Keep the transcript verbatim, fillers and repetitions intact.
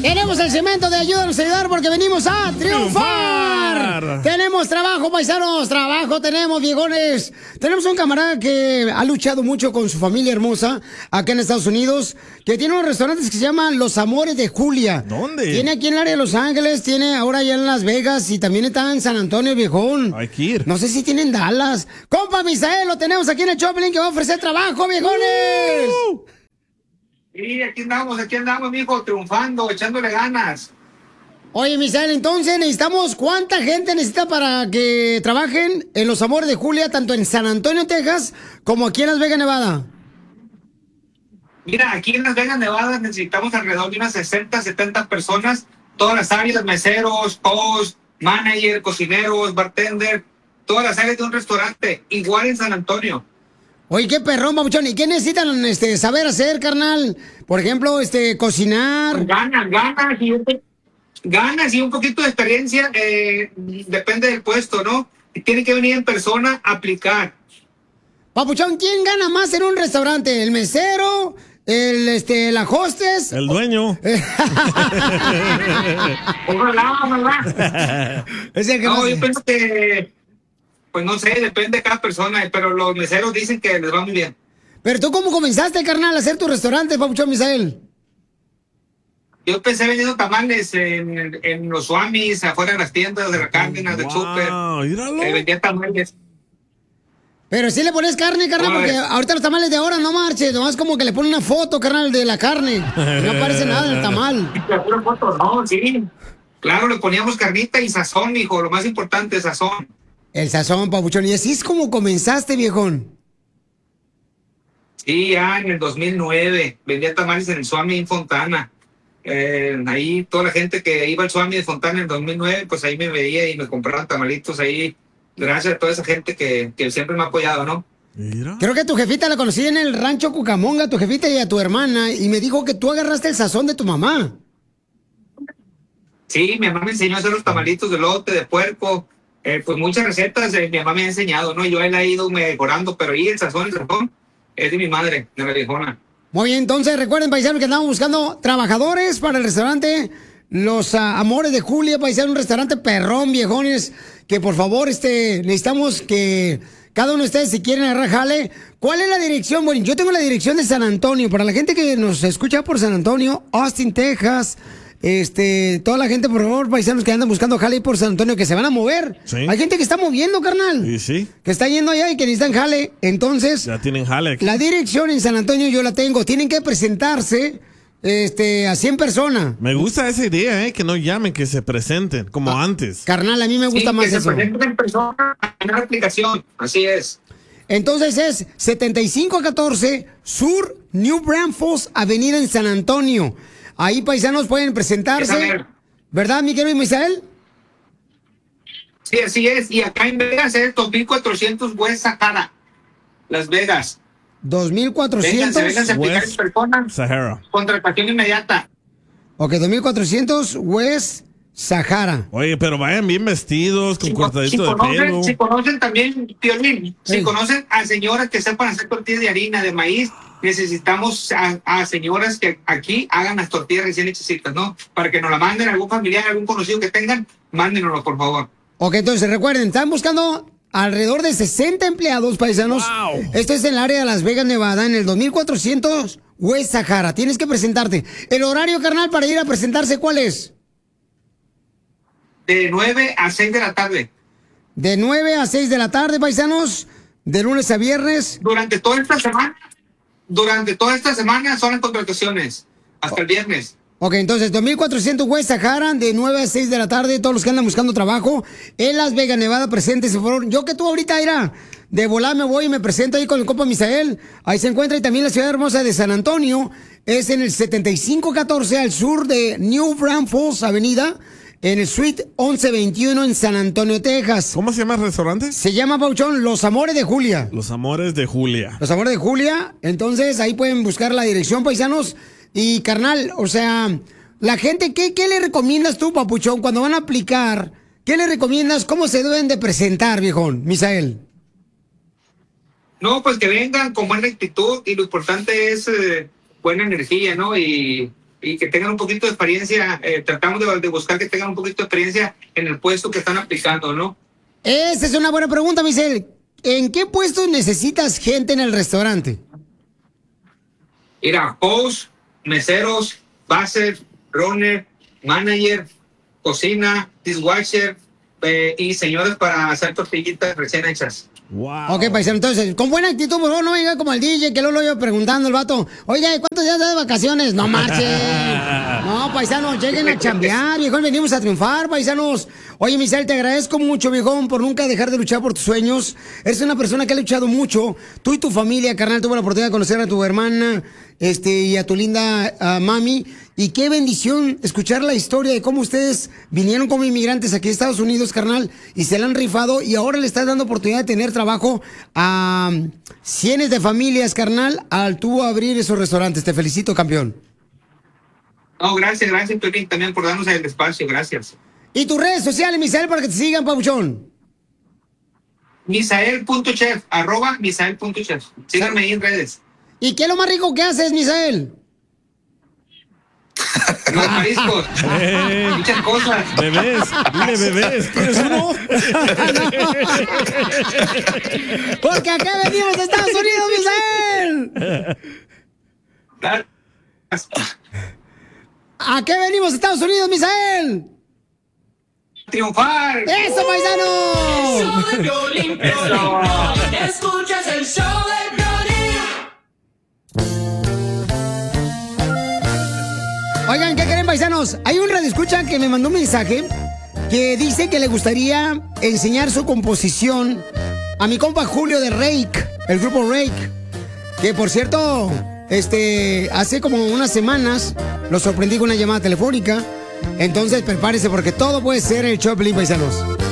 Tenemos el cemento de ayúdanos a ayudar porque venimos a triunfar. triunfar. Tenemos trabajo, paisanos, trabajo tenemos, viejones. Tenemos un camarada que ha luchado mucho con su familia hermosa acá en Estados Unidos, que tiene unos restaurantes que se llaman Los Amores de Julia. ¿Dónde? Tiene aquí en el área de Los Ángeles, tiene ahora allá en Las Vegas y también está en San Antonio, viejón. Hay que ir. No sé si tiene en Dallas. Compa Misael, lo tenemos aquí en el Choplin que va a ofrecer trabajo, viejones. Uh. Sí, aquí andamos, aquí andamos, mijo, triunfando, echándole ganas. Oye, Misael, entonces necesitamos, ¿cuánta gente necesita para que trabajen en Los Amores de Julia, tanto en San Antonio, Texas, como aquí en Las Vegas, Nevada? Mira, aquí en Las Vegas, Nevada, necesitamos alrededor de unas sesenta, setenta personas, todas las áreas, meseros, host, manager, cocineros, bartender, todas las áreas de un restaurante, igual en San Antonio. Oye, qué perrón, babuchón. ¿Y qué necesitan este, saber hacer, carnal? Por ejemplo, este, cocinar. Ganas, ganas y un, ganas y un poquito de experiencia, eh, depende del puesto, ¿no? Tienen que venir en persona a aplicar. Papuchón, ¿quién gana más en un restaurante? ¿El mesero? ¿El, este, la hostess? El dueño. Ojalá, ojalá. Es el que no, más... yo pienso que... Pues no sé, depende de cada persona, pero los meseros dicen que les va muy bien. Pero tú, ¿cómo comenzaste, carnal, a hacer tu restaurante, Papuchón Misael? Yo empecé vendiendo tamales en, en los Swamis, afuera de las tiendas de la Cárdenas, wow, del súper. Eh, vendía tamales. Pero sí le pones carne, carnal, porque ahorita los tamales de ahora no marches, nomás como que le ponen una foto, carnal, de la carne. No aparece nada en el tamal. Una foto, no, sí. Claro, le poníamos carnita y sazón, hijo, lo más importante, sazón. El sazón, Papuchón. Y así es como comenzaste, viejón. Sí, ya en el dos mil nueve. Vendía tamales en el Swami en Fontana. Eh, ahí toda la gente que iba al Swami de Fontana en el dos mil nueve, pues ahí me veía y me compraban tamalitos ahí. Gracias a toda esa gente que, que siempre me ha apoyado, ¿no? Mira. Creo que tu jefita la conocí en el rancho Cucamonga, tu jefita y a tu hermana, y me dijo que tú agarraste el sazón de tu mamá. Sí, mi mamá me enseñó a hacer los tamalitos de lote, de puerco. Eh, pues muchas recetas eh, mi mamá me ha enseñado, ¿no? Yo él ha ido mejorando, pero ahí el sazón, el sazón es de mi madre, de la viejona. Muy bien, entonces recuerden, paisanos, que estamos buscando trabajadores para el restaurante Los uh, Amores de Julia, paisanos, un restaurante perrón, viejones, que por favor, este, necesitamos que cada uno de ustedes, si quieren agarrar jale. ¿Cuál es la dirección? Bueno, yo tengo la dirección de San Antonio, para la gente que nos escucha por San Antonio, Austin, Texas. Este, toda la gente, por favor, paisanos que andan buscando jale por San Antonio, que se van a mover. Sí. Hay gente que está moviendo, carnal. Sí, sí. Que está yendo allá y que necesitan jale. Entonces, ya tienen jale aquí. La dirección en San Antonio yo la tengo. Tienen que presentarse este, a cien personas. Me gusta esa idea, ¿eh? Que no llamen, que se presenten, como ah, antes. Carnal, a mí me gusta sí, más que eso. Se presenten en persona en la aplicación. Así es. Entonces es setenta y cinco catorce Sur New Braunfels Avenida en San Antonio. Ahí, paisanos, pueden presentarse. ¿Verdad, mi querido Misael? Sí, así es. Y acá en Vegas es dos mil cuatrocientos West Sahara, Las Vegas. dos mil cuatrocientos Vénganse, vénganse a aplicar en persona. Sahara. Contratación inmediata. Ok, dos mil cuatrocientos West Sahara. Oye, pero vayan bien vestidos, con si, cortadito si de conocen, pelo. Si conocen también, Piolín, sí. si conocen a señoras que sepan hacer tortillas de harina, de maíz, necesitamos a, a señoras que aquí hagan las tortillas recién hechecitas, ¿no? Para que nos la manden, algún familiar, algún conocido que tengan, mándenoslo, por favor. Ok, entonces recuerden, están buscando alrededor de sesenta empleados, paisanos. Wow. Esto es en el área de Las Vegas, Nevada, en el dos mil cuatrocientos West Sahara. Tienes que presentarte. El horario, carnal, para ir a presentarse, ¿cuál es? De nueve a seis de la tarde. De nueve a seis de la tarde, paisanos, de lunes a viernes. Durante toda esta semana, durante toda esta semana son las contrataciones, hasta el viernes. Ok, entonces, dos mil cuatrocientos West Sahara, de nueve a seis de la tarde, todos los que andan buscando trabajo en Las Vegas, Nevada, preséntense, por favor. Yo que tú ahorita, irá, de volar me voy y me presento ahí con el compa Misael. Ahí se encuentra, y también la ciudad hermosa de San Antonio, es en el setenta y cinco catorce al sur de New Braunfels Avenida, en el Suite once veintiuno en San Antonio, Texas. ¿Cómo se llama el restaurante? Se llama, Pauchón, Los Amores de Julia. Los Amores de Julia. Los Amores de Julia. Entonces, ahí pueden buscar la dirección, paisanos. Y, carnal, o sea, la gente, ¿qué, qué le recomiendas tú, papuchón, cuando van a aplicar? ¿Qué le recomiendas? ¿Cómo se deben de presentar, viejón, Misael? No, pues que vengan con buena actitud y lo importante es eh, buena energía, ¿no? Y y que tengan un poquito de experiencia. Eh, tratamos de, de buscar que tengan un poquito de experiencia en el puesto que están aplicando, ¿no? Esa es una buena pregunta, Misael. ¿En qué puesto necesitas gente en el restaurante? Mira, host, meseros, buzzer, runner, manager, cocina, dishwasher eh, y señores para hacer tortillitas recién hechas. Wow. Ok, paisano, entonces, con buena actitud, por favor, no venga como el D J, que luego lo iba preguntando el vato. Oiga, ¿cuántos días da de vacaciones? No marchen. No, paisanos, lleguen a chambear, viejón, venimos a triunfar, paisanos. Oye, Misael, te agradezco mucho, viejón, por nunca dejar de luchar por tus sueños. Eres una persona que ha luchado mucho. Tú y tu familia, carnal, tuve la oportunidad de conocer a tu hermana, este, y a tu linda uh, mami. Y qué bendición escuchar la historia de cómo ustedes vinieron como inmigrantes aquí a Estados Unidos, carnal, y se la han rifado, y ahora le estás dando oportunidad de tener trabajo a um, cientos de familias, carnal, al tú abrir esos restaurantes. Te felicito, campeón. No, gracias, gracias, Piolín, también por darnos el espacio, gracias. ¿Y tus redes sociales, Misael, para que te sigan, papuchón? Misael.chef, arroba Misael.chef. Síganme ahí en redes. ¿Y qué es lo más rico que haces, Misael? Los mariscos. Eh. Muchas cosas. Bebés, dile bebés. ¿Quieres uno? Porque acá venimos de Estados Unidos, Misael. ¿A qué venimos de Estados Unidos, Misael? ¡Triunfar! ¡Eso, paisano! El show de Piolín, Piolín, Piolín. Escuchas el show de Piolín. Oigan, ¿qué creen, paisanos? Hay un radioescucha que me mandó un mensaje que dice que le gustaría enseñar su composición a mi compa Julio de Rake, el grupo Rake, que por cierto, este, hace como unas semanas lo sorprendí con una llamada telefónica. Entonces prepárese porque todo puede ser el show de Piolín, paisanos.